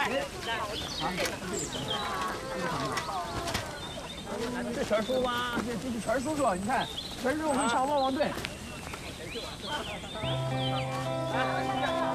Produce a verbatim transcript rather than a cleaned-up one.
这全叔吗？这这是全叔叔，你看，全叔叔会唱汪汪队。